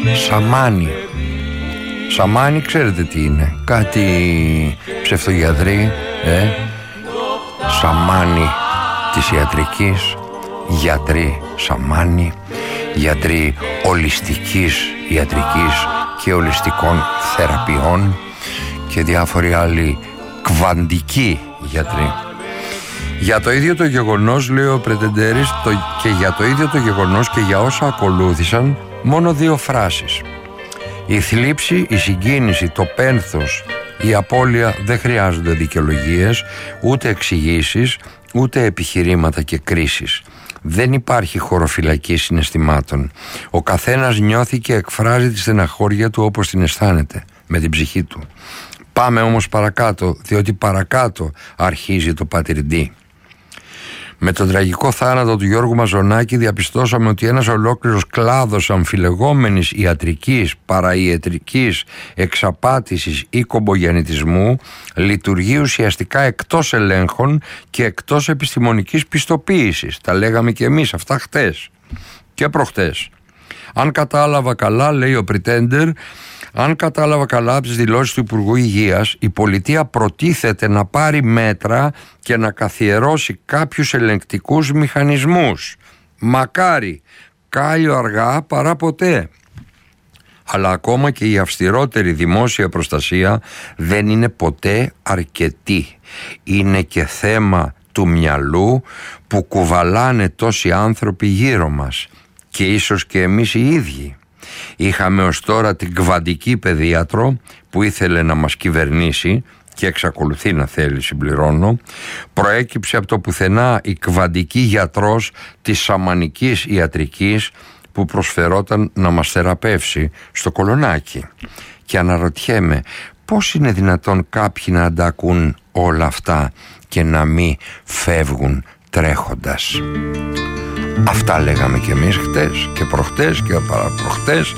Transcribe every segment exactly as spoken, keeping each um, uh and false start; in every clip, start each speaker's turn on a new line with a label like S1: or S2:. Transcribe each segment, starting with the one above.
S1: Σαμάνι. Σαμάνι ξέρετε τι είναι? Κάτι ψευτογιατροί, ε? Σαμάνι της ιατρικής, γιατροί σαμάνι, γιατροί ολιστικής ιατρικής και ολιστικών θεραπείων και διάφοροι άλλοι κβαντικοί γιατροί. Για το ίδιο το γεγονός, λέει ο Πρετεντέρης, το, και για το ίδιο το γεγονός και για όσα ακολούθησαν, μόνο δύο φράσεις. Η θλίψη, η συγκίνηση, το πένθος, η απώλεια δεν χρειάζονται δικαιολογίες, ούτε εξηγήσεις, ούτε επιχειρήματα και κρίσεις. Δεν υπάρχει χωροφυλακή συναισθημάτων. Ο καθένας νιώθει και εκφράζει τη στεναχώρια του όπως την αισθάνεται, με την ψυχή του. Πάμε όμως παρακάτω, διότι παρακάτω αρχίζει το πατριντή. Με τον τραγικό θάνατο του Γιώργου Μαζονάκη διαπιστώσαμε ότι ένας ολόκληρος κλάδος αμφιλεγόμενης ιατρικής, παραϊατρικής, εξαπάτησης ή κομπογιαννιτισμού λειτουργεί ουσιαστικά εκτός ελέγχων και εκτός επιστημονικής πιστοποίησης. Τα λέγαμε και εμείς αυτά χτες και προχτές. Αν κατάλαβα καλά, λέει ο Pretender, αν κατάλαβα καλά από τις δηλώσεις του Υπουργού Υγείας, η πολιτεία προτίθεται να πάρει μέτρα και να καθιερώσει κάποιους ελεγκτικούς μηχανισμούς. Μακάρι, κάλλιο αργά παρά ποτέ. Αλλά ακόμα και η αυστηρότερη δημόσια προστασία δεν είναι ποτέ αρκετή. Είναι και θέμα του μυαλού που κουβαλάνε τόσοι άνθρωποι γύρω μας και ίσως και εμείς οι ίδιοι. Είχαμε ως τώρα την κβαντική παιδίατρο που ήθελε να μας κυβερνήσει και εξακολουθεί να θέλει, συμπληρώνω. Προέκυψε από το πουθενά η κβαντική γιατρός της σαμανικής ιατρικής που προσφερόταν να μας θεραπεύσει στο Κολονάκι. Και αναρωτιέμαι πώς είναι δυνατόν κάποιοι να αντακούν όλα αυτά και να μην φεύγουν τρέχοντας. Αυτά λέγαμε και εμείς χτες και προχτές και παραπροχτές.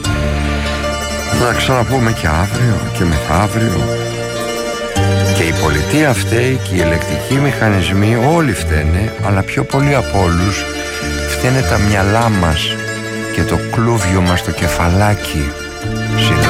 S1: Θα τα ξαναπούμε και αύριο και μεθαύριο. Και η πολιτεία φταίει και οι ελεκτικοί μηχανισμοί, όλοι φταίνε, αλλά πιο πολύ από όλους φταίνε τα μυαλά μας και το κλούβιο μας το κεφαλάκι.